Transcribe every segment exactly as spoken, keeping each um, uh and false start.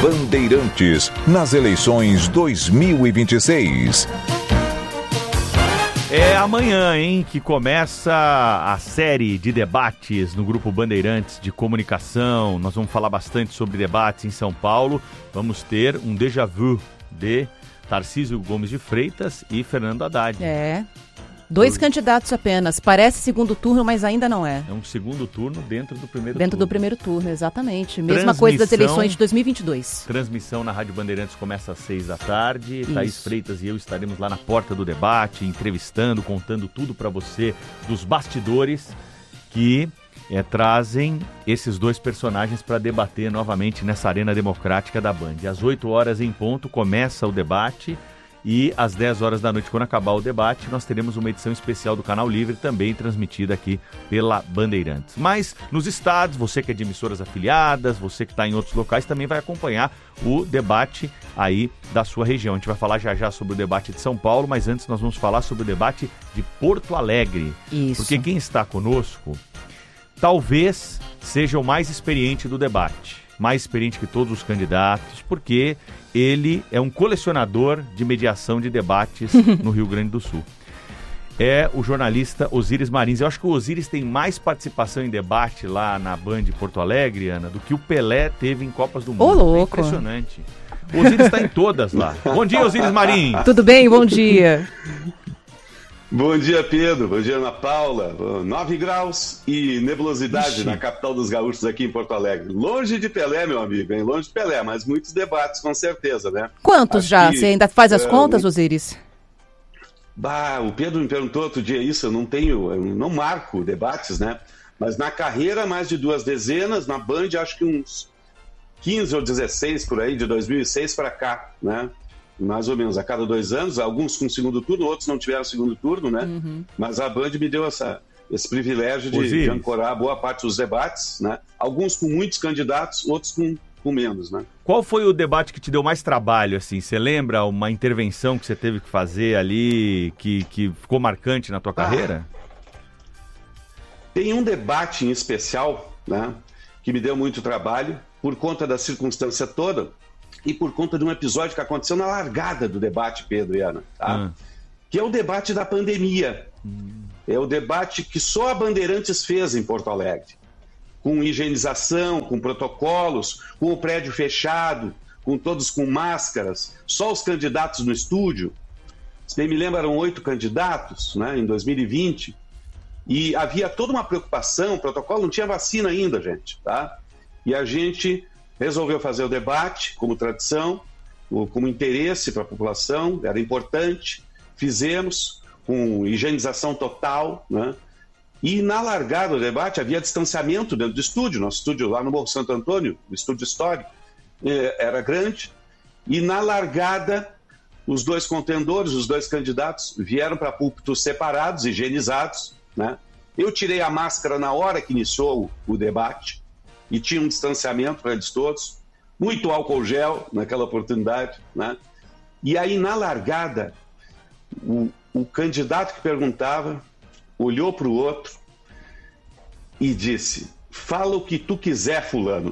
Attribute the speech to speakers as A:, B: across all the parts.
A: Bandeirantes nas eleições dois mil e vinte e seis.
B: É amanhã, hein, que começa a série de debates no Grupo Bandeirantes de Comunicação. Nós vamos falar bastante sobre debates em São Paulo. Vamos ter um déjà vu de Tarcísio Gomes de Freitas e Fernando Haddad.
C: É, dois Por... candidatos apenas. Parece segundo turno, mas ainda não é.
B: É um segundo turno dentro do primeiro
C: dentro
B: turno.
C: do primeiro turno, exatamente. Mesma coisa das eleições de dois mil e vinte e dois.
B: Transmissão na Rádio Bandeirantes começa às seis da tarde. Isso. Thaís Freitas e eu estaremos lá na porta do debate, entrevistando, contando tudo para você dos bastidores que é, trazem esses dois personagens para debater novamente nessa arena democrática da Band. Às oito horas em ponto começa o debate. E às dez horas da noite, quando acabar o debate, nós teremos uma edição especial do Canal Livre, também transmitida aqui pela Bandeirantes. Mas nos estados, você que é de emissoras afiliadas, você que está em outros locais, também vai acompanhar o debate aí da sua região. A gente vai falar já já sobre o debate de São Paulo, mas antes nós vamos falar sobre o debate de Porto Alegre.
C: Isso.
B: Porque quem está conosco talvez seja o mais experiente do debate. Mais experiente que todos os candidatos, porque ele é um colecionador de mediação de debates no Rio Grande do Sul. É o jornalista Osíris Marins. Eu acho que o Osíris tem mais participação em debate lá na Band Porto Alegre, Ana, do que o Pelé teve em Copas do Mundo.
C: Ô, louco!
B: É impressionante. O Osíris está em todas lá. Bom dia, Osíris Marins!
C: Tudo bem? Bom dia!
D: Bom dia, Pedro. Bom dia, Ana Paula. nove graus e nebulosidade. Ixi. Na capital dos gaúchos aqui em Porto Alegre. Longe de Pelé, meu amigo, hein? Longe de Pelé, mas muitos debates, com certeza, né?
C: Quantos Acho já? Que, Você ainda faz as é, contas, um... Osíris?
D: Bah, o Pedro me perguntou outro dia isso, eu não tenho, eu não marco debates, né? Mas na carreira, mais de duas dezenas, na Band, acho que uns quinze ou dezesseis por aí, de dois mil e seis para cá, né? Mais ou menos a cada dois anos, alguns com segundo turno, outros não tiveram segundo turno, né? Uhum. Mas a Band me deu essa, esse privilégio de, de ancorar boa parte dos debates, né? Alguns com muitos candidatos, outros com, com menos, né?
B: Qual foi o debate que te deu mais trabalho, assim? Você lembra uma intervenção que você teve que fazer ali, que, que ficou marcante na tua ah, carreira?
D: Tem um debate em especial, né? Que me deu muito trabalho, por conta da circunstância toda, e por conta de um episódio que aconteceu na largada do debate, Pedro e Ana, tá? Hum. Que é o debate da pandemia. Hum. É o debate que só a Bandeirantes fez em Porto Alegre. Com higienização, com protocolos, com o prédio fechado, com todos com máscaras, só os candidatos no estúdio. Se bem me lembro, eram oito candidatos, né, em dois mil e vinte, e havia toda uma preocupação, o protocolo não tinha vacina ainda, gente, tá? E a gente resolveu fazer o debate, como tradição, como interesse para a população, era importante, fizemos com higienização total, né? E na largada do debate havia distanciamento dentro do estúdio, nosso estúdio lá no Morro Santo Antônio, o estúdio histórico, era grande, e na largada os dois contendores, os dois candidatos vieram para púlpitos separados, higienizados, né? Eu tirei a máscara na hora que iniciou o, o debate, e tinha um distanciamento para eles todos, muito álcool gel naquela oportunidade, né? E aí, na largada, o, o candidato que perguntava olhou para o outro e disse: fala o que tu quiser, fulano.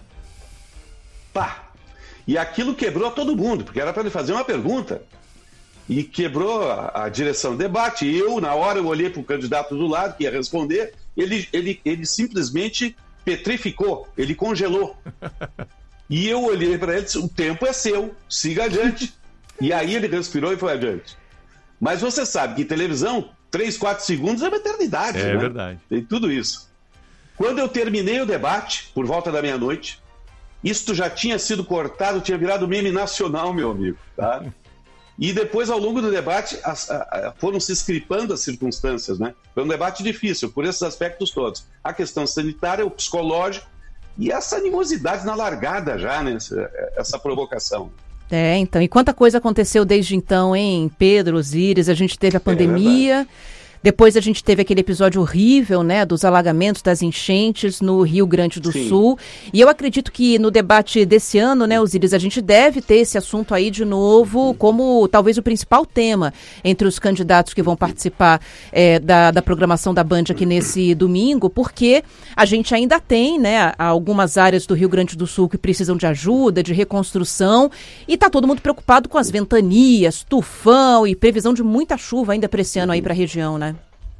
D: Pá! E aquilo quebrou todo mundo, porque era para ele fazer uma pergunta. E quebrou a, a direção do debate. E eu, na hora, eu olhei para o candidato do lado, que ia responder, ele, ele, ele simplesmente petrificou, ele congelou. E eu olhei para ele e disse: o tempo é seu, siga adiante. E aí ele respirou e foi adiante. Mas você sabe que em televisão, três, quatro segundos é uma eternidade.
B: É,
D: né?
B: Verdade.
D: Tem tudo isso. Quando eu terminei o debate, por volta da meia-noite, isto já tinha sido cortado, tinha virado meme nacional, meu amigo, tá? E depois, ao longo do debate, as, a, a, foram se escripando as circunstâncias, né? Foi um debate difícil, por esses aspectos todos. A questão sanitária, o psicológico e essa animosidade na largada já, né? Essa, essa provocação.
C: É, então, e quanta coisa aconteceu desde então, hein, Pedro, Osíris? A gente teve a pandemia, Depois a gente teve aquele episódio horrível, né, dos alagamentos, das enchentes no Rio Grande do Sim. Sul. E eu acredito que no debate desse ano, né, Osíris, a gente deve ter esse assunto aí de novo como talvez o principal tema entre os candidatos que vão participar é, da, da programação da Band aqui nesse domingo, porque a gente ainda tem, né, algumas áreas do Rio Grande do Sul que precisam de ajuda, de reconstrução, e está todo mundo preocupado com as ventanias, tufão e previsão de muita chuva ainda para esse ano aí para a região, né?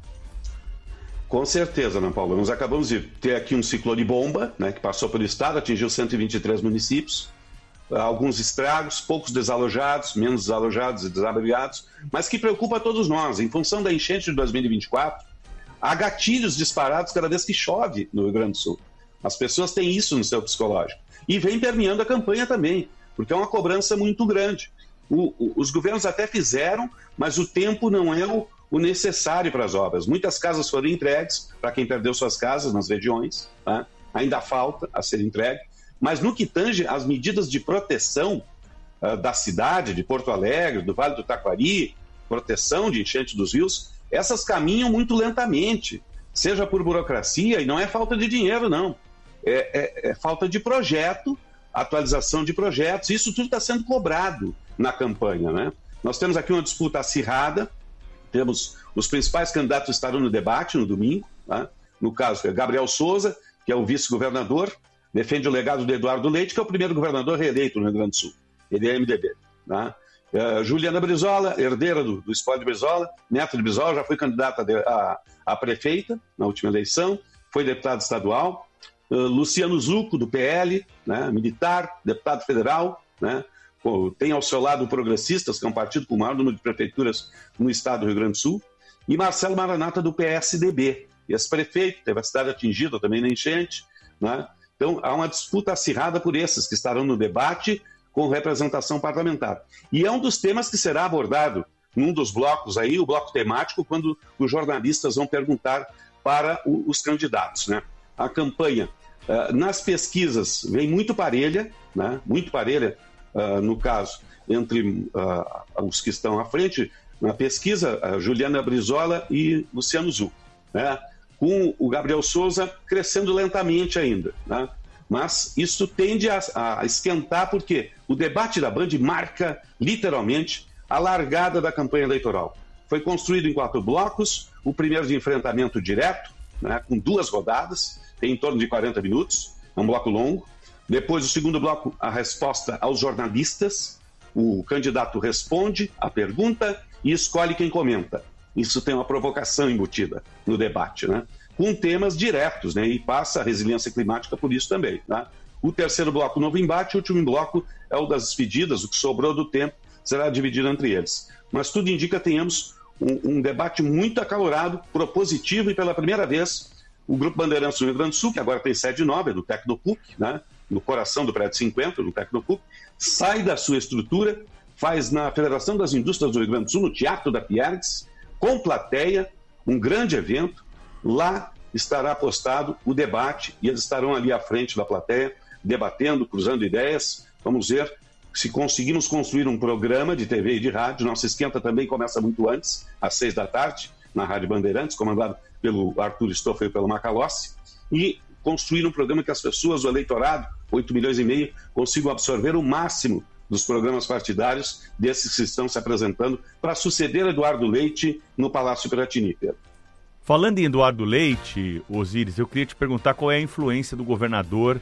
D: Com certeza, Ana Paula. Nós acabamos de ter aqui um ciclone bomba, né, que passou pelo estado, atingiu cento e vinte e três municípios, alguns estragos, poucos desalojados, menos desalojados e desabrigados, mas que preocupa a todos nós. Em função da enchente de dois mil e vinte e quatro, há gatilhos disparados cada vez que chove no Rio Grande do Sul. As pessoas têm isso no seu psicológico. E vem permeando a campanha também, porque é uma cobrança muito grande. O, o, os governos até fizeram, mas o tempo não é o, o necessário para as obras. Muitas casas foram entregues para quem perdeu suas casas nas regiões, tá? Ainda falta a ser entregue, mas no que tange as medidas de proteção uh, da cidade, de Porto Alegre, do Vale do Taquari, proteção de enchente dos rios, essas caminham muito lentamente, seja por burocracia, e não é falta de dinheiro, não. É, é, é falta de projeto, atualização de projetos, isso tudo está sendo cobrado na campanha, né? Nós temos aqui uma disputa acirrada, temos os principais candidatos estarão no debate no domingo, tá? No caso, é Gabriel Souza, que é o vice-governador, defende o legado do Eduardo Leite, que é o primeiro governador reeleito no Rio Grande do Sul, ele é M D B, tá? Uh, Juliana Brizola, herdeira do, do espólio de Brizola, neto de Brizola, já foi candidata a, a, a prefeita na última eleição, foi deputado estadual. Uh, Luciano Zucco, do P L, né, militar, deputado federal, né, tem ao seu lado o Progressistas, que é um partido com o maior número de prefeituras no estado do Rio Grande do Sul, e Marcelo Maranata, do P S D B, ex-prefeito, teve a cidade atingida também na enchente, né? Então há uma disputa acirrada por esses que estarão no debate com representação parlamentar. E é um dos temas que será abordado num dos blocos aí, o bloco temático, quando os jornalistas vão perguntar para o, os candidatos, né? A campanha, uh, nas pesquisas, vem muito parelha, né? Muito parelha, uh, no caso, entre uh, os que estão à frente, na pesquisa, uh, Juliana Brizola e Luciano Zucco, né? Com o Gabriel Souza crescendo lentamente ainda, né? Mas isso tende a, a esquentar porque o debate da Band marca, literalmente, a largada da campanha eleitoral. Foi construído em quatro blocos, o primeiro de enfrentamento direto, né, com duas rodadas, tem em torno de quarenta minutos, é um bloco longo. Depois, o segundo bloco, a resposta aos jornalistas. O candidato responde a pergunta e escolhe quem comenta. Isso tem uma provocação embutida no debate, né? Com temas diretos, né? E passa a resiliência climática por isso também, tá? O terceiro bloco, o novo embate, o último bloco é o das despedidas, o que sobrou do tempo será dividido entre eles. Mas tudo indica que tenhamos um, um debate muito acalorado, propositivo, e pela primeira vez o Grupo Bandeirantes do Rio Grande do Sul, que agora tem sede nova, do Tecnopuc, né? No coração do prédio cinquenta, no Tecnopuc, sai da sua estrutura, faz na Federação das Indústrias do Rio Grande do Sul, no Teatro da Piergues, com plateia, um grande evento. Lá estará postado o debate e eles estarão ali à frente da plateia, debatendo, cruzando ideias. Vamos ver se conseguimos construir um programa de T V e de rádio. Nossa esquenta também começa muito antes, às seis da tarde, na Rádio Bandeirantes, comandado pelo Arthur Stoffel e pelo Macalossi, e construir um programa que as pessoas, o eleitorado, oito milhões e meio, consigam absorver o máximo dos programas partidários desses que estão se apresentando para suceder Eduardo Leite no Palácio Piratini, Pedro.
B: Falando em Eduardo Leite, Osíris, eu queria te perguntar qual é a influência do governador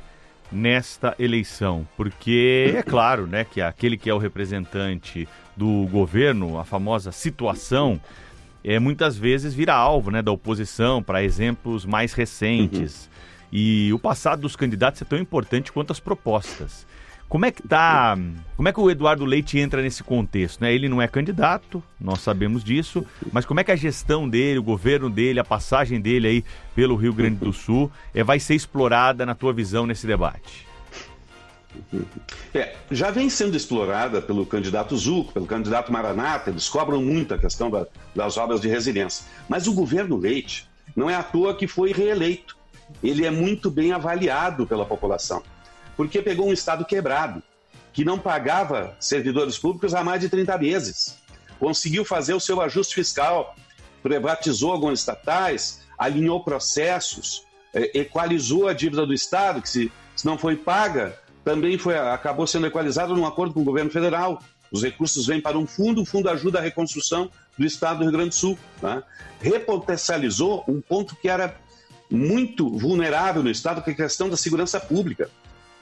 B: nesta eleição, porque é claro, né, que aquele que é o representante do governo, a famosa situação, é, muitas vezes vira alvo, né, da oposição para exemplos mais recentes. Uhum. E o passado dos candidatos é tão importante quanto as propostas. Como é que tá, como é que o Eduardo Leite entra nesse contexto, né? Ele não é candidato, nós sabemos disso, mas como é que a gestão dele, o governo dele, a passagem dele aí pelo Rio Grande do Sul é, vai ser explorada na tua visão nesse debate?
D: É, já vem sendo explorada pelo candidato Zucco, pelo candidato Maranata, eles cobram muito a questão da, das obras de resiliência. Mas o governo Leite não é à toa que foi reeleito. Ele é muito bem avaliado pela população, porque pegou um estado quebrado, que não pagava servidores públicos há mais de trinta meses. Conseguiu fazer o seu ajuste fiscal, privatizou algumas estatais, alinhou processos, equalizou a dívida do Estado, que se, se não foi paga, também foi, acabou sendo equalizada num acordo com o governo federal. Os recursos vêm para um fundo, o fundo ajuda a reconstrução do Estado do Rio Grande do Sul. Né? Repotencializou um ponto que era muito vulnerável no Estado, que é a questão da segurança pública.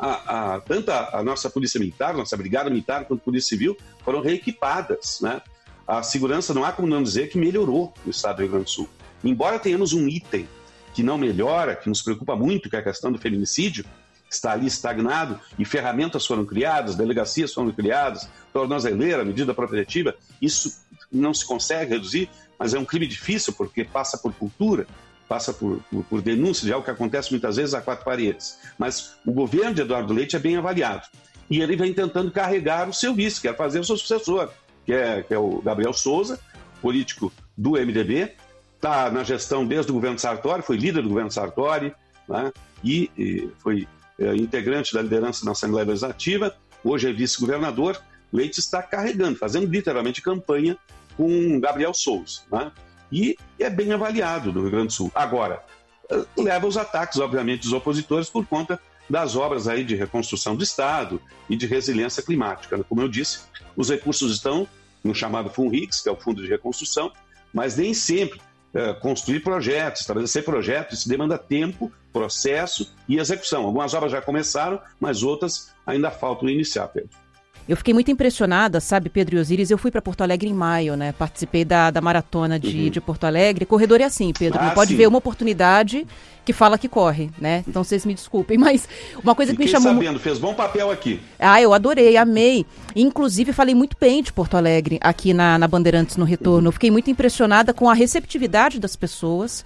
D: A, a, tanto a, a nossa Polícia Militar, nossa Brigada Militar, quanto a Polícia Civil foram reequipadas. Né? A segurança, não há como não dizer que melhorou no Estado do Rio Grande do Sul. Embora tenhamos um item que não melhora, que nos preocupa muito, que é a questão do feminicídio, está ali estagnado, e ferramentas foram criadas, delegacias foram criadas, tornozeleira, medida protetiva, isso não se consegue reduzir, mas é um crime difícil, porque passa por cultura, passa por, por, por denúncia de algo que acontece muitas vezes a quatro paredes. Mas o governo de Eduardo Leite é bem avaliado, e ele vem tentando carregar o seu vice, quer fazer o seu sucessor, que é, que é o Gabriel Souza, político do M D B, está na gestão desde o governo Sartori, foi líder do governo Sartori, né? e, e foi é, integrante da liderança na Assembleia Legislativa, hoje é vice-governador. Leite está carregando, fazendo literalmente campanha com Gabriel Souza, né? E é bem avaliado no Rio Grande do Sul. Agora, leva os ataques, obviamente, dos opositores por conta das obras aí de reconstrução do Estado e de resiliência climática. Como eu disse, os recursos estão no chamado FUNRICS, que é o Fundo de Reconstrução, mas nem sempre é, construir projetos, estabelecer projetos, isso demanda tempo, processo e execução. Algumas obras já começaram, mas outras ainda faltam iniciar, Pedro.
C: Eu fiquei muito impressionada, sabe, Pedro e Osíris, eu fui para Porto Alegre em maio, né, participei da, da maratona de, uhum. de Porto Alegre. Corredor é assim, Pedro, ah, não pode sim. ver uma oportunidade que fala que corre, né, então vocês me desculpem, mas uma coisa Fiquei que me chamou...
D: sabendo, fez bom papel aqui.
C: Ah, eu adorei, amei, inclusive falei muito bem de Porto Alegre aqui na, na Bandeirantes no retorno, uhum. fiquei muito impressionada com a receptividade das pessoas.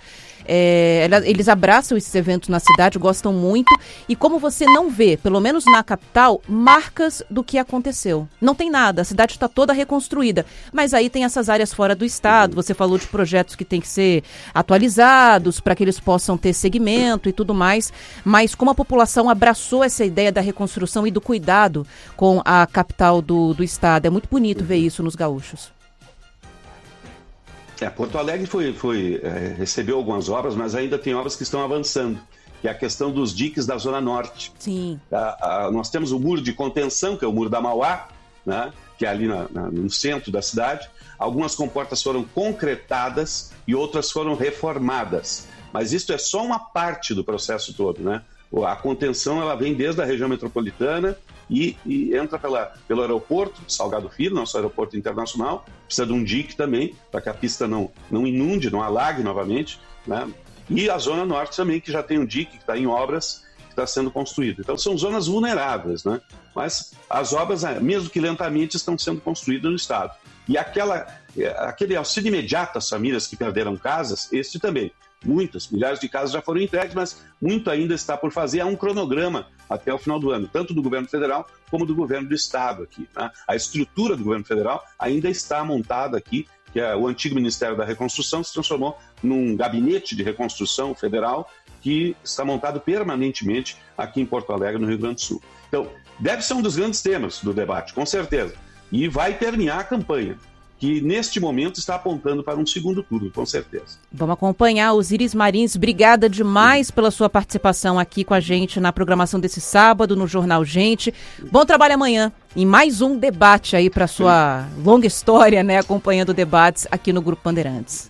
C: É, eles abraçam esses eventos na cidade, gostam muito, e como você não vê, pelo menos na capital, marcas do que aconteceu. Não tem nada, a cidade está toda reconstruída, mas aí tem essas áreas fora do estado, você falou de projetos que têm que ser atualizados para que eles possam ter segmento e tudo mais, mas como a população abraçou essa ideia da reconstrução e do cuidado com a capital do, do estado, é muito bonito ver isso nos gaúchos.
D: É, Porto Alegre foi, foi, é, recebeu algumas obras, mas ainda tem obras que estão avançando, que é a questão dos diques da Zona Norte.
C: Sim.
D: A, a, nós temos o muro de contenção, que é o muro da Mauá, né, que é ali na, na, no centro da cidade. Algumas comportas foram concretadas e outras foram reformadas. Mas isso é só uma parte do processo todo, né? A contenção ela vem desde a região metropolitana e, e entra pela, pelo aeroporto Salgado Filho, nosso aeroporto internacional. Precisa de um dique também, para que a pista não, não inunde, não alague novamente, né? E a Zona Norte também, que já tem um dique que está em obras, que está sendo construído. Então são zonas vulneráveis, né? Mas as obras, mesmo que lentamente, estão sendo construídas no estado. E aquela, aquele auxílio imediato às famílias que perderam casas, este também. Muitas, milhares de casas já foram entregues, mas muito ainda está por fazer. Há um cronograma até o final do ano, tanto do governo federal como do governo do estado aqui, né? A estrutura do governo federal ainda está montada aqui, que é o antigo Ministério da Reconstrução se transformou num gabinete de reconstrução federal que está montado permanentemente aqui em Porto Alegre, no Rio Grande do Sul. Então, deve ser um dos grandes temas do debate, com certeza. E vai permear a campanha, que neste momento está apontando para um segundo turno, com certeza.
C: Vamos acompanhar. Osíris Marins, obrigada demais pela sua participação aqui com a gente na programação desse sábado, no Jornal Gente. Bom trabalho amanhã em mais um debate aí para sua longa história, né, acompanhando debates aqui no Grupo Bandeirantes.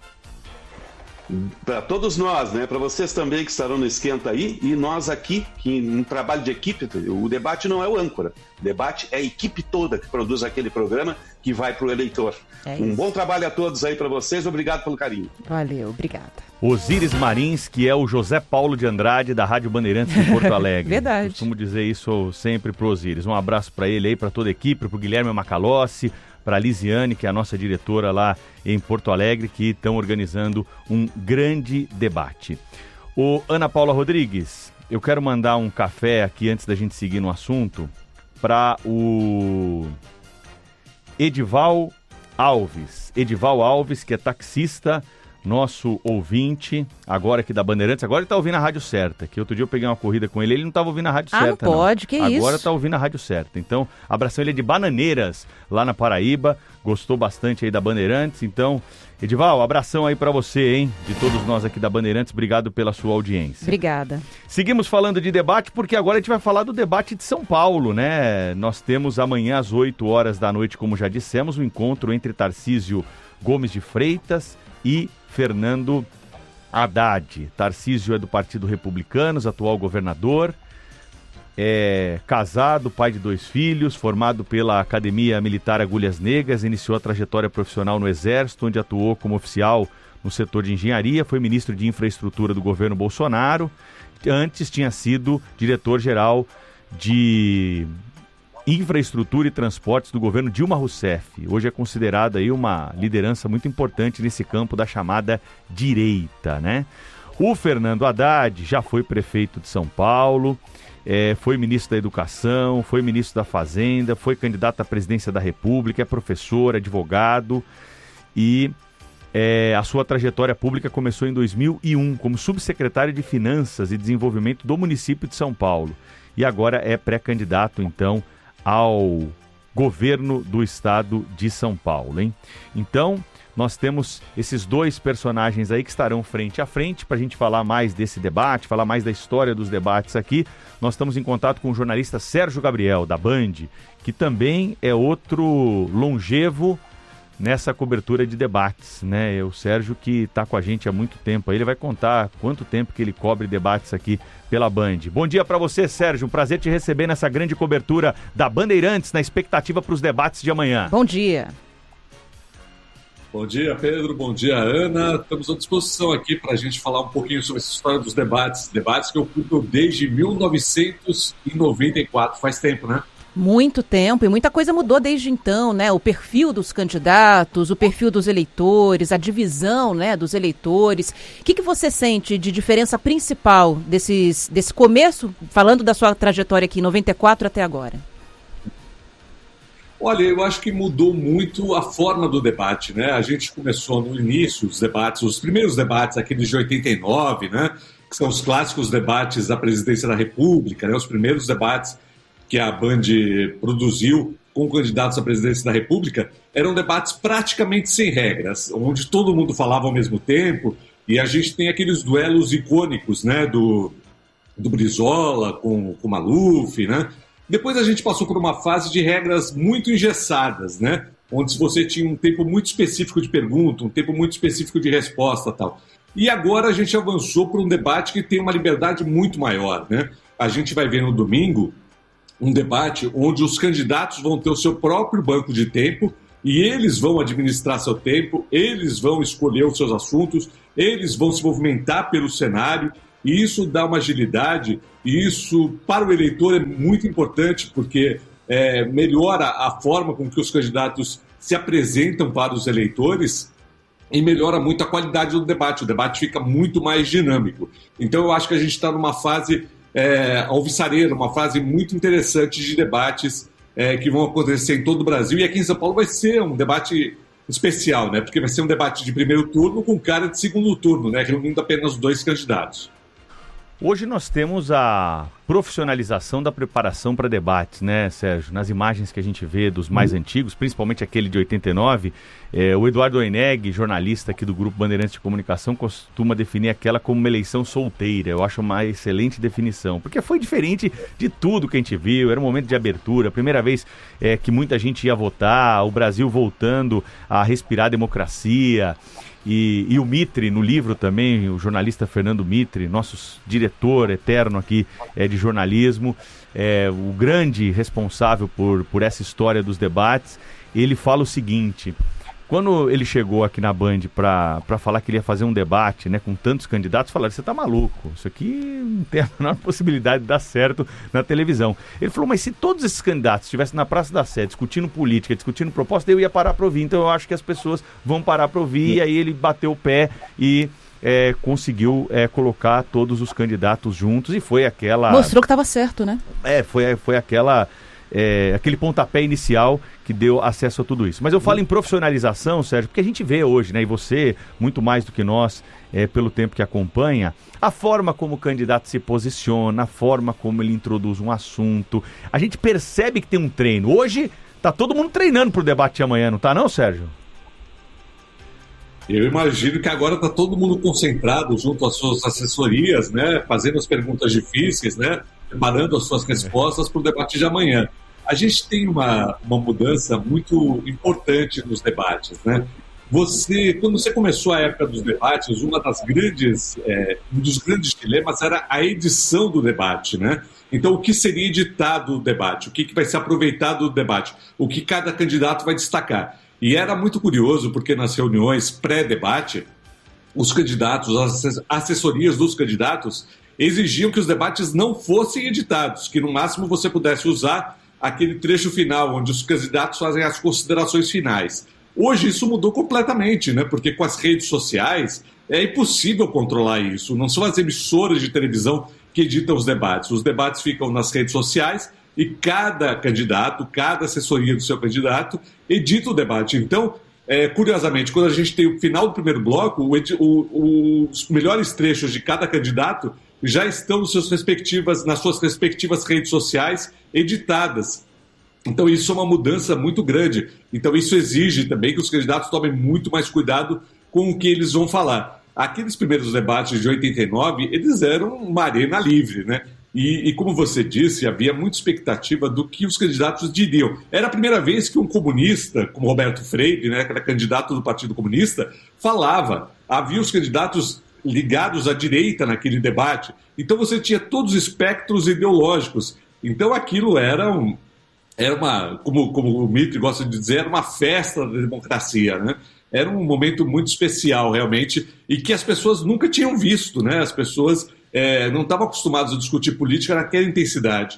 D: Para todos nós, né? Para vocês também que estarão no Esquenta aí, e nós aqui, que um trabalho de equipe, o debate não é o âncora, o debate é a equipe toda que produz aquele programa que vai para o eleitor. É um bom trabalho a todos aí para vocês, obrigado pelo carinho.
C: Valeu, obrigada.
B: Osíris Marins, que é o José Paulo de Andrade da Rádio Bandeirantes de Porto Alegre.
C: Verdade.
B: Costumo dizer isso sempre pro Osíris. Um abraço para ele aí, para toda a equipe, pro Guilherme Macalossi, para a Lisiane, que é a nossa diretora lá em Porto Alegre, que estão organizando um grande debate. O Ana Paula Rodrigues, eu quero mandar um café aqui antes da gente seguir no assunto para o Edival Alves. Edival Alves, que é taxista nosso ouvinte, agora aqui da Bandeirantes, agora ele tá ouvindo a rádio certa, que outro dia eu peguei uma corrida com ele, ele não estava ouvindo a rádio
C: ah,
B: certa,
C: não. pode,
B: não.
C: que
B: agora
C: isso.
B: Agora tá ouvindo a rádio certa. Então, abração, ele é de Bananeiras, lá na Paraíba, gostou bastante aí da Bandeirantes, então, Edival, abração aí para você, hein, de todos nós aqui da Bandeirantes, obrigado pela sua audiência.
C: Obrigada.
B: Seguimos falando de debate, porque agora a gente vai falar do debate de São Paulo, né? Nós temos amanhã às oito horas da noite, como já dissemos, o encontro entre Tarcísio Gomes de Freitas e Fernando Haddad. Tarcísio é do Partido Republicanos, atual governador, é casado, pai de dois filhos, formado pela Academia Militar Agulhas Negras, iniciou a trajetória profissional no Exército, onde atuou como oficial no setor de engenharia, foi ministro de infraestrutura do governo Bolsonaro, antes tinha sido diretor-geral de infraestrutura e transportes do governo Dilma Rousseff. Hoje é considerada aí uma liderança muito importante nesse campo da chamada direita, né? O Fernando Haddad já foi prefeito de São Paulo, é, foi ministro da Educação, foi ministro da Fazenda, foi candidato à presidência da República, é professor, advogado e é, a sua trajetória pública começou em dois mil e um como subsecretário de Finanças e Desenvolvimento do município de São Paulo e agora é pré-candidato, então, ao governo do estado de São Paulo, hein? Então, nós temos esses dois personagens aí que estarão frente a frente para a gente falar mais desse debate, falar mais da história dos debates aqui. Nós estamos em contato com o jornalista Sérgio Gabriel, da Band, que também é outro longevo nessa cobertura de debates, né? O Sérgio que está com a gente há muito tempo, aí ele vai contar quanto tempo que ele cobre debates aqui pela Band. Bom dia para você, Sérgio, um prazer te receber nessa grande cobertura da Bandeirantes, na expectativa para os debates de amanhã.
C: Bom dia.
E: Bom dia, Pedro, bom dia, Ana. Estamos à disposição aqui para a gente falar um pouquinho sobre essa história dos debates, debates que ocupam desde mil novecentos e noventa e quatro, faz tempo, né?
C: Muito tempo e muita coisa mudou desde então, né? O perfil dos candidatos, o perfil dos eleitores, a divisão, né, dos eleitores. O que, que você sente de diferença principal desses, desse começo, falando da sua trajetória aqui, em noventa e quatro até agora?
E: Olha, eu acho que mudou muito a forma do debate, né? A gente começou no início os debates, os primeiros debates, aqueles de oitenta e nove, né? Que são os clássicos debates da presidência da República, né? Os primeiros debates que a Band produziu com candidatos à presidência da República, eram debates praticamente sem regras, onde todo mundo falava ao mesmo tempo, e a gente tem aqueles duelos icônicos, né, do, do Brizola com o Maluf, né? Depois a gente passou por uma fase de regras muito engessadas, né, onde você tinha um tempo muito específico de pergunta, um tempo muito específico de resposta e tal. E agora a gente avançou para um debate que tem uma liberdade muito maior, né? A gente vai ver no domingo um debate onde os candidatos vão ter o seu próprio banco de tempo e eles vão administrar seu tempo, eles vão escolher os seus assuntos, eles vão se movimentar pelo cenário, e isso dá uma agilidade, e isso para o eleitor é muito importante, porque é, melhora a forma com que os candidatos se apresentam para os eleitores e melhora muito a qualidade do debate, o debate fica muito mais dinâmico. Então eu acho que a gente está numa fase É, alvissareira, uma fase muito interessante de debates é, que vão acontecer em todo o Brasil, e aqui em São Paulo vai ser um debate especial, né? Porque vai ser um debate de primeiro turno com cara de segundo turno, né? Reunindo apenas dois candidatos.
B: Hoje nós temos a profissionalização da preparação para debates, né, Sérgio? Nas imagens que a gente vê dos mais uhum. antigos, principalmente aquele de oitenta e nove, é, o Eduardo Oeneg, jornalista aqui do Grupo Bandeirantes de Comunicação, costuma definir aquela como uma eleição solteira. Eu acho uma excelente definição, porque foi diferente de tudo que a gente viu, era um momento de abertura, a primeira vez é, que muita gente ia votar, o Brasil voltando a respirar democracia. E, e o Mitre, no livro também, o jornalista Fernando Mitre, nosso diretor eterno aqui é, de jornalismo, é, o grande responsável por, por essa história dos debates, ele fala o seguinte: quando ele chegou aqui na Band para falar que ele ia fazer um debate, né, com tantos candidatos, falaram, você tá maluco, isso aqui não tem a menor possibilidade de dar certo na televisão. Ele falou, mas se todos esses candidatos estivessem na Praça da Sé discutindo política, discutindo proposta, eu ia parar para ouvir, então eu acho que as pessoas vão parar para ouvir, e aí ele bateu o pé e é, conseguiu é, colocar todos os candidatos juntos, e foi aquela...
C: Mostrou que estava certo, né?
B: É, foi, foi aquela... é, aquele pontapé inicial que deu acesso a tudo isso. Mas eu falo em profissionalização, Sérgio, porque a gente vê hoje, né, e você, muito mais do que nós, é, pelo tempo que acompanha, a forma como o candidato se posiciona, a forma como ele introduz um assunto. A gente percebe que tem um treino. Hoje, tá todo mundo treinando pro debate de amanhã, não tá não, Sérgio?
E: Eu imagino que agora está todo mundo concentrado junto às suas assessorias, né, fazendo as perguntas difíceis, né, preparando as suas respostas para o debate de amanhã. A gente tem uma, uma mudança muito importante nos debates, né? Você, quando você começou a época dos debates, uma das grandes, é, um dos grandes dilemas era a edição do debate, né? Então, o que seria editado do debate? O que, que vai ser aproveitado do debate? O que cada candidato vai destacar? E era muito curioso, porque nas reuniões pré-debate, os candidatos, as assessorias dos candidatos, exigiam que os debates não fossem editados, que no máximo você pudesse usar aquele trecho final, onde os candidatos fazem as considerações finais. Hoje isso mudou completamente, né? Porque com as redes sociais é impossível controlar isso. Não são as emissoras de televisão que editam os debates. Os debates ficam nas redes sociais e cada candidato, cada assessoria do seu candidato edita o debate. Então, é, curiosamente, quando a gente tem o final do primeiro bloco, o, o, os melhores trechos de cada candidato já estão nos seus respectivas, nas suas respectivas redes sociais editadas. Então, isso é uma mudança muito grande. Então, isso exige também que os candidatos tomem muito mais cuidado com o que eles vão falar. Aqueles primeiros debates de oitenta e nove, eles eram uma arena livre, né? E, e, como você disse, havia muita expectativa do que os candidatos diriam. Era a primeira vez que um comunista, como Roberto Freire, né, que era candidato do Partido Comunista, falava. Havia os candidatos ligados à direita naquele debate. Então você tinha todos os espectros ideológicos. Então aquilo era, um, era uma, como, como o Mitre gosta de dizer, era uma festa da democracia, né? Era um momento muito especial, realmente, e que as pessoas nunca tinham visto, né? As pessoas... É, não estavam acostumados a discutir política naquela intensidade.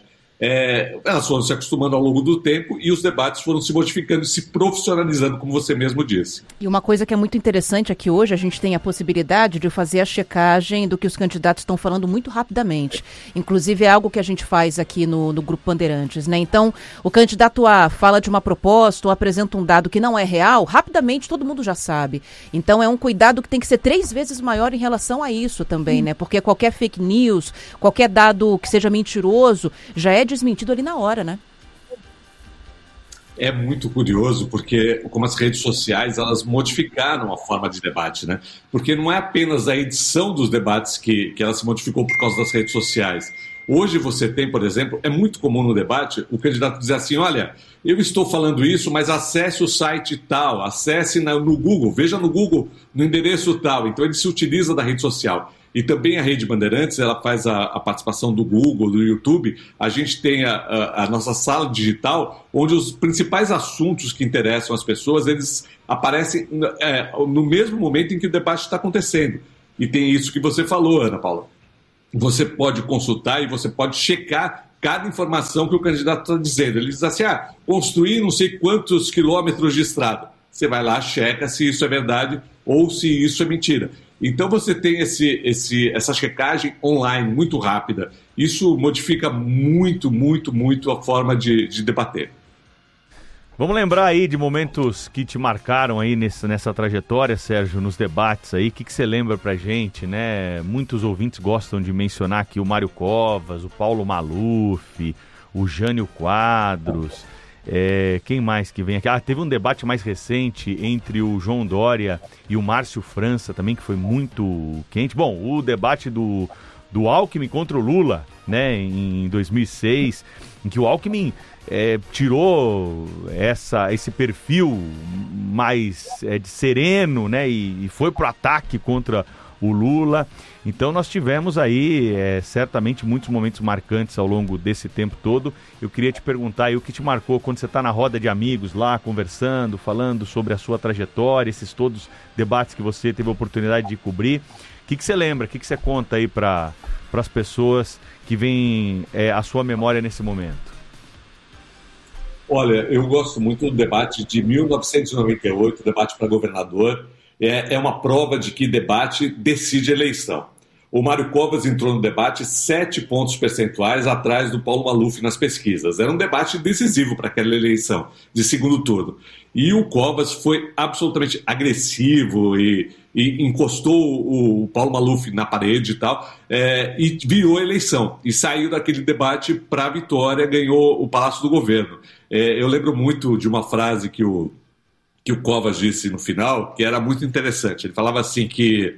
E: É, elas foram se acostumando ao longo do tempo e os debates foram se modificando e se profissionalizando, como você mesmo disse.
C: E uma coisa que é muito interessante é que hoje a gente tem a possibilidade de fazer a checagem do que os candidatos estão falando muito rapidamente. Inclusive é algo que a gente faz aqui no, no Grupo Bandeirantes, né? Então, o candidato A fala de uma proposta ou apresenta um dado que não é real, rapidamente todo mundo já sabe. Então é um cuidado que tem que ser três vezes maior em relação a isso também, hum. né? Porque qualquer fake news, qualquer dado que seja mentiroso, já é desmentido ali na hora, né?
E: É muito curioso, porque como as redes sociais, elas modificaram a forma de debate, né? Porque não é apenas a edição dos debates que, que ela se modificou por causa das redes sociais. Hoje você tem, por exemplo, é muito comum no debate o candidato dizer assim, olha, eu estou falando isso, mas acesse o site tal, acesse na, no Google, veja no Google, no endereço tal. Então ele se utiliza da rede social. E também a Rede Bandeirantes, ela faz a, a participação do Google, do YouTube. A gente tem a, a, a nossa sala digital, onde os principais assuntos que interessam as pessoas, eles aparecem é, no mesmo momento em que o debate está acontecendo. E tem isso que você falou, Ana Paula. Você pode consultar e você pode checar cada informação que o candidato está dizendo. Ele diz assim, ah, construir não sei quantos quilômetros de estrada. Você vai lá, checa se isso é verdade ou se isso é mentira. Então você tem esse, esse, essa checagem online muito rápida. Isso modifica muito, muito, muito a forma de, de debater.
B: Vamos lembrar aí de momentos que te marcaram aí nessa, nessa trajetória, Sérgio, nos debates aí. O que, que você lembra pra gente, né? Muitos ouvintes gostam de mencionar aqui o Mário Covas, o Paulo Maluf, o Jânio Quadros. É, quem mais que vem aqui? Ah, teve um debate mais recente entre o João Dória e o Márcio França também, que foi muito quente. Bom, o debate do, do Alckmin contra o Lula, né, em dois mil e seis, em que o Alckmin é, tirou essa, esse perfil mais é, de sereno, né, e, e foi pro ataque contra o Lula. Então nós tivemos aí é, certamente muitos momentos marcantes ao longo desse tempo todo. Eu queria te perguntar aí o que te marcou quando você está na roda de amigos lá, conversando, falando sobre a sua trajetória, esses todos debates que você teve a oportunidade de cobrir. O que, que você lembra, o que, que você conta aí para as pessoas que vêm é, à sua memória nesse momento?
E: Olha, eu gosto muito do debate de mil novecentos e noventa e oito, o debate para governador. É, é uma prova de que debate decide eleição. o Mário Covas entrou no debate sete pontos percentuais atrás do Paulo Maluf nas pesquisas. Era um debate decisivo para aquela eleição de segundo turno. E o Covas foi absolutamente agressivo e, e encostou o, o Paulo Maluf na parede e tal, é, e virou a eleição. E saiu daquele debate para a vitória, ganhou o Palácio do Governo. É, eu lembro muito de uma frase que o, que o Covas disse no final, que era muito interessante. Ele falava assim que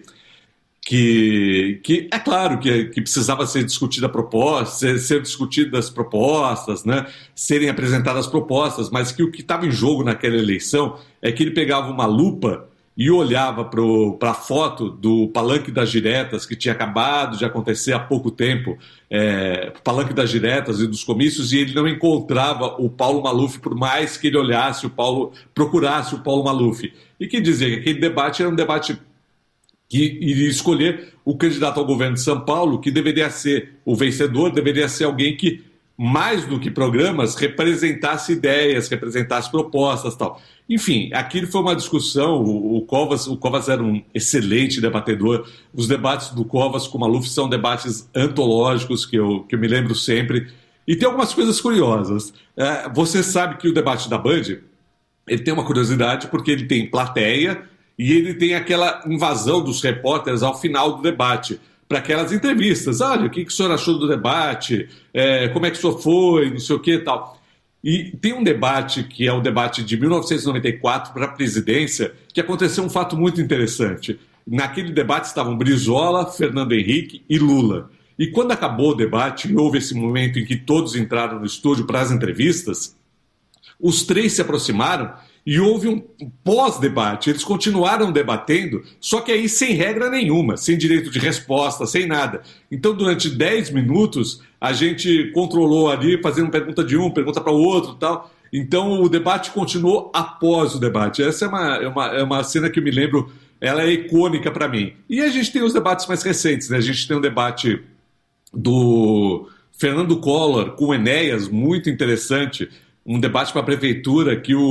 E: Que, que é claro que, que precisava ser discutida a proposta, ser, ser discutidas propostas, né, serem apresentadas propostas, mas que o que estava em jogo naquela eleição é que ele pegava uma lupa e olhava para a foto do Palanque das Diretas, que tinha acabado de acontecer há pouco tempo, é, Palanque das Diretas e dos comícios, e ele não encontrava o Paulo Maluf, por mais que ele olhasse o Paulo, procurasse o Paulo Maluf. E que dizia que aquele debate era um debate que iria escolher o candidato ao governo de São Paulo, que deveria ser o vencedor, deveria ser alguém que, mais do que programas, representasse ideias, representasse propostas e tal. Enfim, aquilo foi uma discussão, o, o, Covas, o Covas era um excelente debatedor, os debates do Covas com o Maluf são debates antológicos, que eu, que eu me lembro sempre, e tem algumas coisas curiosas. É, você sabe que o debate da Band, ele tem uma curiosidade, porque ele tem plateia, e ele tem aquela invasão dos repórteres ao final do debate, para aquelas entrevistas. Olha, o que, que o senhor achou do debate? É, como é que o senhor foi? Não sei o que e tal. E tem um debate, que é o debate de mil novecentos e noventa e quatro para a presidência, que aconteceu um fato muito interessante. Naquele debate estavam Brizola, Fernando Henrique e Lula. E quando acabou o debate, e houve esse momento em que todos entraram no estúdio para as entrevistas, os três se aproximaram e houve um pós-debate. Eles continuaram debatendo, só que aí sem regra nenhuma, sem direito de resposta, sem nada. Então, durante dez minutos, a gente controlou ali, fazendo pergunta de um, pergunta para o outro e tal. Então, o debate continuou após o debate. Essa é uma, é uma, é uma cena que eu me lembro, ela é icônica para mim. E a gente tem os debates mais recentes, né? A gente tem um debate do Fernando Collor com o Enéas, muito interessante, um debate para a prefeitura que o,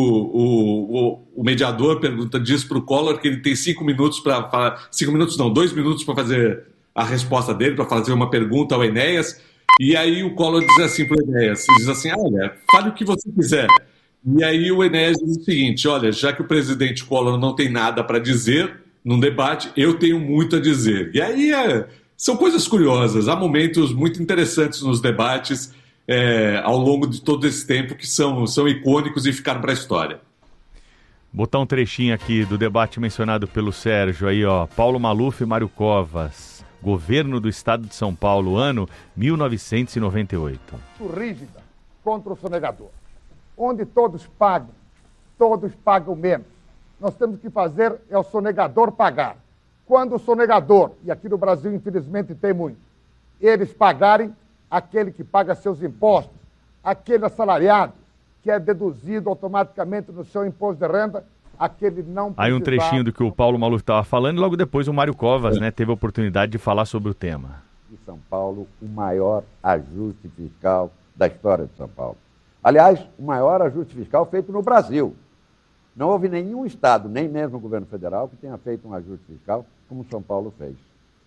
E: o, o mediador pergunta, diz para o Collor que ele tem cinco minutos para falar, cinco minutos não, dois minutos para fazer a resposta dele, para fazer uma pergunta ao Enéas, e aí o Collor diz assim para o Enéas, diz assim, olha, fale o que você quiser. E aí o Enéas diz o seguinte, olha, já que o presidente Collor não tem nada para dizer num debate, eu tenho muito a dizer. E aí é, são coisas curiosas, há momentos muito interessantes nos debates, É, ao longo de todo esse tempo, que são, são icônicos e ficaram para a história.
B: Botar um trechinho aqui do debate mencionado pelo Sérgio aí, ó. Paulo Maluf e Mário Covas, governo do estado de São Paulo, ano mil novecentos e noventa e oito.
F: Rígida contra o sonegador, onde todos pagam, todos pagam menos. Nós temos que fazer é o sonegador pagar. Quando o sonegador, e aqui no Brasil infelizmente tem muito, eles pagarem, aquele que paga seus impostos, aquele assalariado que é deduzido automaticamente no seu imposto de renda, aquele não
B: Aí um trechinho do que o Paulo Maluf estava falando, e logo depois o Mário Covas, né, teve a oportunidade de falar sobre o tema.
G: De São Paulo, o maior ajuste fiscal da história de São Paulo. Aliás, o maior ajuste fiscal feito no Brasil. Não houve nenhum estado, nem mesmo o governo federal, que tenha feito um ajuste fiscal como São Paulo fez.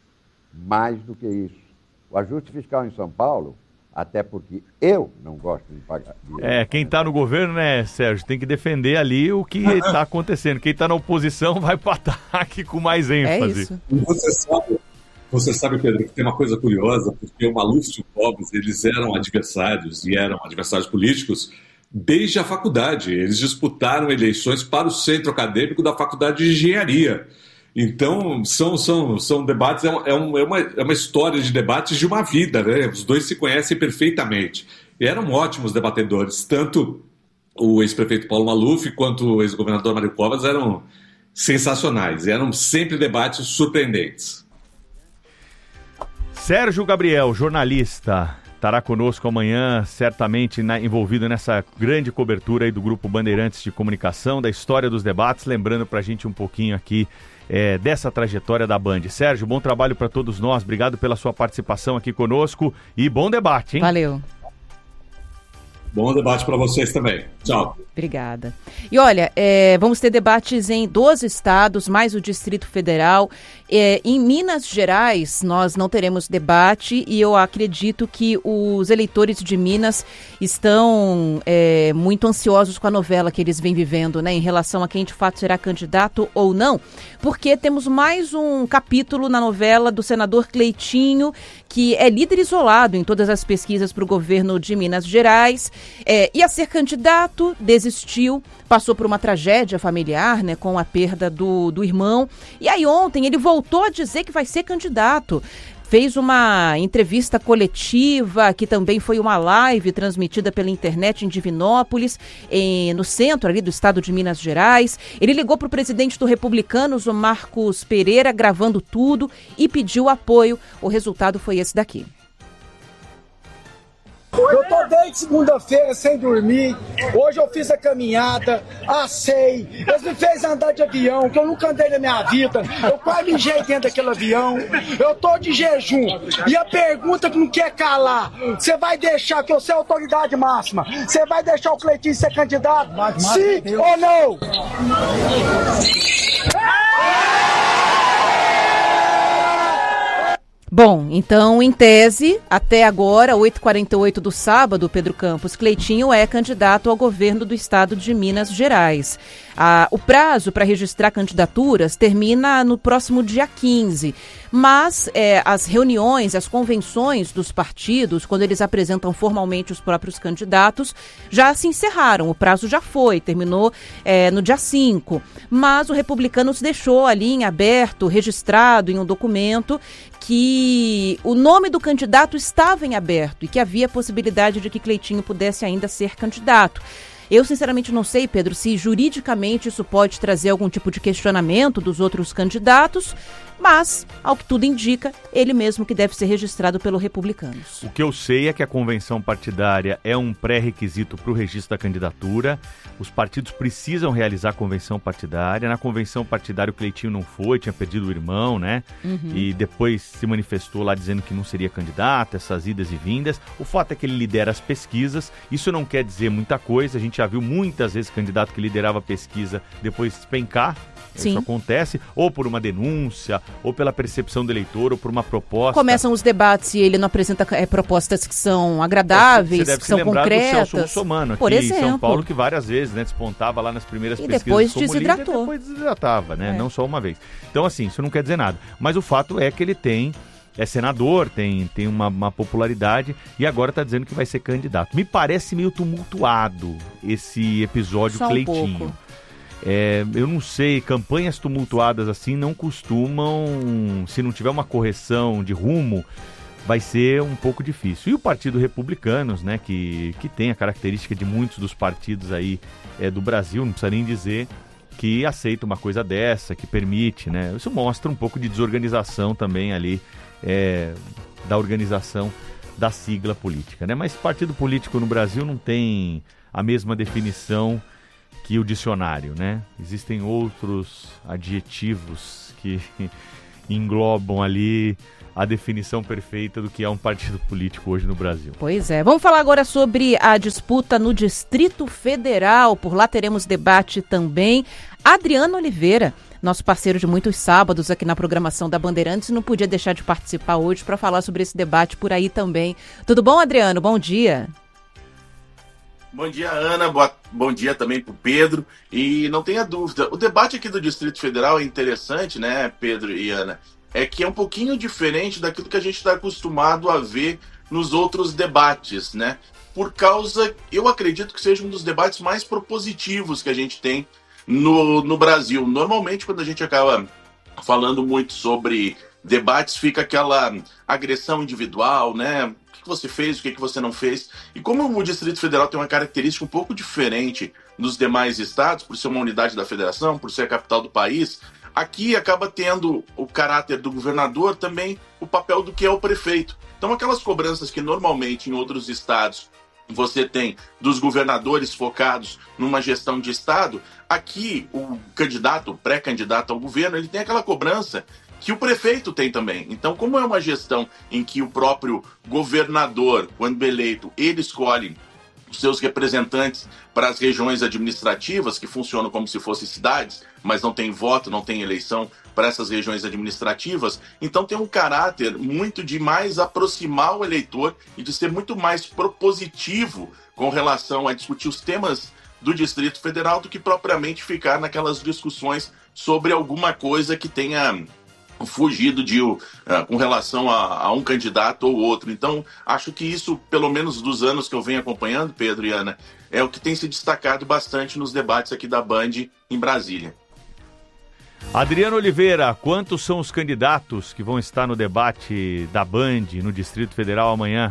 G: Mais do que isso. O ajuste fiscal em São Paulo, até porque eu não gosto de pagar. De
B: é, quem está no governo, né, Sérgio, tem que defender ali o que está acontecendo. Quem está na oposição vai para o ataque com mais ênfase.
C: É isso.
E: Você sabe, você sabe, Pedro, que tem uma coisa curiosa, porque o Maluf e o Covas, eles eram adversários, e eram adversários políticos, desde a faculdade. Eles disputaram eleições para o centro acadêmico da Faculdade de Engenharia. Então, são, são, são debates, é, um, é, uma, é uma história de debates de uma vida, né? Os dois se conhecem perfeitamente. E eram ótimos debatedores, tanto o ex-prefeito Paulo Maluf quanto o ex-governador Mário Covas eram sensacionais, eram sempre debates surpreendentes.
B: Sérgio Gabriel, jornalista, estará conosco amanhã, certamente na, envolvido nessa grande cobertura aí do Grupo Bandeirantes de Comunicação, da história dos debates, lembrando para a gente um pouquinho aqui É, dessa trajetória da Band. Sérgio, bom trabalho para todos nós, obrigado pela sua participação aqui conosco e bom debate, hein?
C: Valeu.
E: Bom debate para vocês também. Tchau.
C: Obrigada. E olha, é, vamos ter debates em doze estados, mais o Distrito Federal. É, em Minas Gerais, nós não teremos debate e eu acredito que os eleitores de Minas estão é, muito ansiosos com a novela que eles vêm vivendo, né, em relação a quem de fato será candidato ou não, porque temos mais um capítulo na novela do senador Cleitinho, que é líder isolado em todas as pesquisas para o governo de Minas Gerais, é, ia ser candidato, desistiu, passou por uma tragédia familiar, né, com a perda do, do irmão, e aí ontem ele voltou a dizer que vai ser candidato. Fez uma entrevista coletiva, que também foi uma live transmitida pela internet em Divinópolis, em, no centro ali do estado de Minas Gerais. Ele ligou para o presidente do Republicanos, o Marcos Pereira, gravando tudo e pediu apoio. O resultado foi esse daqui.
H: Eu tô desde segunda-feira sem dormir. Hoje eu fiz a caminhada, assei. Eles me fez andar de avião, que eu nunca andei na minha vida. Eu quase mijei dentro daquele avião. Eu tô de jejum. E a pergunta que não quer calar: você vai deixar, que eu sou a autoridade máxima, você vai deixar o Cleitinho ser candidato? Sim ou não?
C: Bom, então, em tese, até agora, oito e quarenta e oito do sábado, Pedro Campos, Cleitinho é candidato ao governo do estado de Minas Gerais. Ah, o prazo para registrar candidaturas termina no próximo dia quinze, mas é, as reuniões, as convenções dos partidos, quando eles apresentam formalmente os próprios candidatos, já se encerraram, o prazo já foi, terminou é, no dia cinco, mas o Republicanos deixou ali em aberto, registrado em um documento, que o nome do candidato estava em aberto e que havia possibilidade de que Cleitinho pudesse ainda ser candidato. Eu, sinceramente, não sei, Pedro, se juridicamente isso pode trazer algum tipo de questionamento dos outros candidatos, mas, ao que tudo indica, ele mesmo que deve ser registrado pelo Republicanos.
B: O que eu sei é que a convenção partidária é um pré-requisito para o registro da candidatura. Os partidos precisam realizar a convenção partidária. Na convenção partidária o Cleitinho não foi, tinha perdido o irmão, né? Uhum. E depois se manifestou lá dizendo que não seria candidato, essas idas e vindas. O fato é que ele lidera as pesquisas. Isso não quer dizer muita coisa. A gente já viu muitas vezes candidato que liderava a pesquisa depois despencar. Sim. Isso acontece, ou por uma denúncia, ou pela percepção do eleitor, ou por uma proposta.
C: Começam os debates e ele não apresenta é, propostas que são agradáveis,
B: Você deve
C: que
B: se
C: são
B: lembrar
C: concretas.
B: Do Celso Russomano aqui
C: por exemplo.
B: em São Paulo, que várias vezes, né, despontava lá nas primeiras
C: e
B: pesquisas
C: depois
B: como
C: desidratou.
B: líder, depois desidratava, né?
C: É.
B: Não só uma vez. Então, assim, isso não quer dizer nada. Mas o fato é que ele tem, é senador, tem, tem uma, uma popularidade e agora está dizendo que vai ser candidato. Me parece meio tumultuado esse episódio
C: só
B: Cleitinho.
C: Um pouco.
B: É, eu não sei, campanhas tumultuadas assim não costumam, se não tiver uma correção de rumo, vai ser um pouco difícil. E o Partido Republicanos, né, que, que tem a característica de muitos dos partidos aí é, do Brasil, não precisa nem dizer, que aceita uma coisa dessa, que permite, né? Isso mostra um pouco de desorganização também ali é, da organização da sigla política, né? Mas partido político no Brasil não tem a mesma definição que o dicionário, né? Existem outros adjetivos que englobam ali a definição perfeita do que é um partido político hoje no Brasil.
C: Pois é. Vamos falar agora sobre a disputa no Distrito Federal. Por lá teremos debate também. Adriano Oliveira, nosso parceiro de muitos sábados aqui na programação da Bandeirantes, não podia deixar de participar hoje para falar sobre esse debate por aí também. Tudo bom, Adriano? Bom dia.
I: Bom dia, Ana. Boa, bom dia também para o Pedro. E não tenha dúvida, o debate aqui do Distrito Federal é interessante, né, Pedro e Ana? É que é um pouquinho diferente daquilo que a gente está acostumado a ver nos outros debates, né? Por causa, eu acredito que seja um dos debates mais propositivos que a gente tem no, no Brasil. Normalmente, quando a gente acaba falando muito sobre debates, fica aquela agressão individual, né? O que você fez, o que você não fez. E como o Distrito Federal tem uma característica um pouco diferente dos demais estados, por ser uma unidade da federação, por ser a capital do país, aqui acaba tendo o caráter do governador também o papel do que é o prefeito. Então aquelas cobranças que normalmente em outros estados você tem dos governadores focados numa gestão de estado, aqui o candidato, o pré-candidato ao governo, ele tem aquela cobrança que o prefeito tem também. Então, como é uma gestão em que o próprio governador, quando eleito, ele escolhe os seus representantes para as regiões administrativas, que funcionam como se fossem cidades, mas não tem voto, não tem eleição para essas regiões administrativas. Então tem um caráter muito de mais aproximar o eleitor e de ser muito mais propositivo com relação a discutir os temas do Distrito Federal do que propriamente ficar naquelas discussões sobre alguma coisa que tenha fugido de, uh, com relação a, a um candidato ou outro. Então, acho que isso, pelo menos dos anos que eu venho acompanhando, Pedro e Ana, é o que tem se destacado bastante nos debates aqui da Band em Brasília.
B: Adriano Oliveira, quantos são os candidatos que vão estar no debate da Band no Distrito Federal amanhã?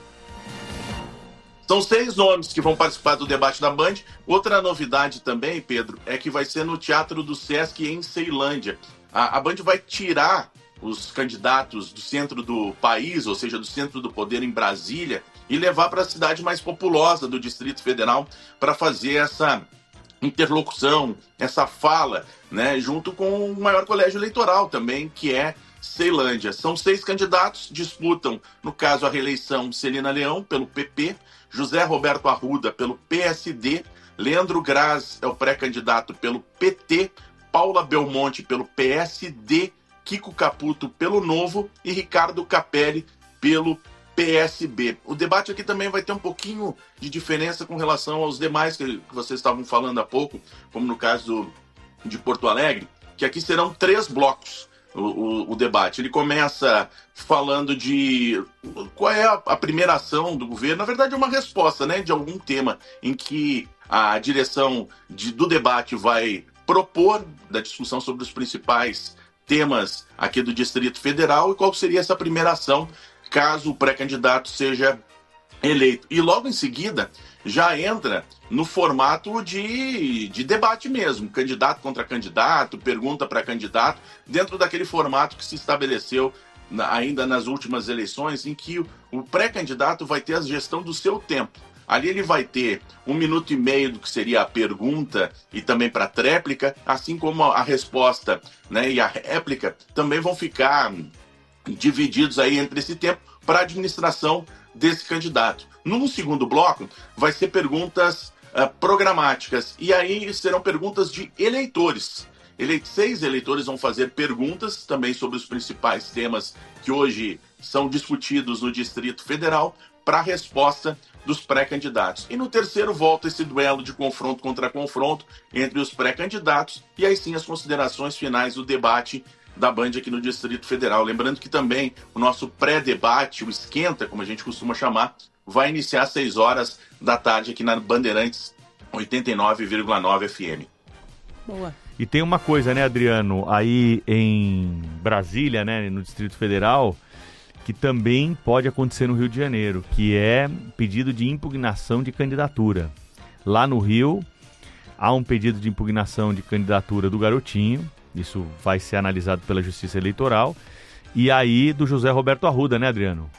I: São seis nomes que vão participar do debate da Band. Outra novidade também, Pedro, é que vai ser no Teatro do Sesc em Ceilândia. A, a Band vai tirar os candidatos do centro do país, ou seja, do centro do poder em Brasília, e levar para a cidade mais populosa do Distrito Federal para fazer essa interlocução, essa fala, né, junto com o maior colégio eleitoral também, que é Ceilândia. São seis candidatos, disputam, no caso, a reeleição Celina Leão, pelo P P, José Roberto Arruda, pelo P S D, Leandro Graz é o pré-candidato pelo P T, Paula Belmonte pelo P S D, Kiko Caputo pelo Novo e Ricardo Capelli pelo P S B. O debate aqui também vai ter um pouquinho de diferença com relação aos demais que vocês estavam falando há pouco, como no caso de Porto Alegre, que aqui serão três blocos. O, o, o debate. Ele começa falando de qual é a, a primeira ação do governo, na verdade é uma resposta, né, de algum tema em que a direção de, do debate vai propor da discussão sobre os principais temas aqui do Distrito Federal e qual seria essa primeira ação caso o pré-candidato seja eleito. E logo em seguida já entra no formato de, de debate mesmo, candidato contra candidato, pergunta para candidato, dentro daquele formato que se estabeleceu na, ainda nas últimas eleições, em que o, o pré-candidato vai ter a gestão do seu tempo. Ali ele vai ter um minuto e meio do que seria a pergunta e também para a tréplica, assim como a, a resposta, né, e a réplica também vão ficar divididos aí entre esse tempo para a administração desse candidato. No segundo bloco, vai ser perguntas uh, programáticas, e aí serão perguntas de eleitores. Ele... Seis eleitores vão fazer perguntas também sobre os principais temas que hoje são discutidos no Distrito Federal para a resposta dos pré-candidatos. E no terceiro volta esse duelo de confronto contra confronto entre os pré-candidatos e aí sim as considerações finais do debate da Band aqui no Distrito Federal. Lembrando que também o nosso pré-debate, o esquenta, como a gente costuma chamar, vai iniciar às seis horas da tarde aqui na Bandeirantes oitenta e nove vírgula nove F M.
C: Boa.
B: E tem uma coisa, né, Adriano, aí em Brasília, né, no Distrito Federal, que também pode acontecer no Rio de Janeiro, que é pedido de impugnação de candidatura. Lá no Rio, há um pedido de impugnação de candidatura do Garotinho, isso vai ser analisado pela Justiça Eleitoral, e aí do José Roberto Arruda, né, Adriano?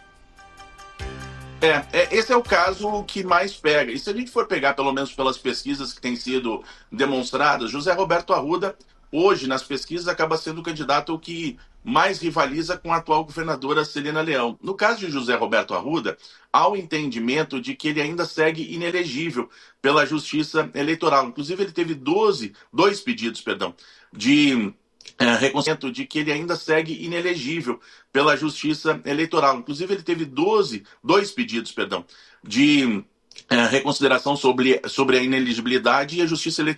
I: É, é, esse é o caso que mais pega. E se a gente for pegar, pelo menos pelas pesquisas que têm sido demonstradas, José Roberto Arruda, hoje, nas pesquisas, acaba sendo o candidato que mais rivaliza com a atual governadora Celina Leão. No caso de José Roberto Arruda, há o entendimento de que ele ainda segue inelegível pela Justiça Eleitoral. Inclusive, ele teve doze, dois pedidos, perdão, de é, reconhecimento de que ele ainda segue inelegível pela Justiça Eleitoral. Inclusive, ele teve doze, dois pedidos, perdão, de é, reconsideração sobre, sobre a inelegibilidade, e a Justiça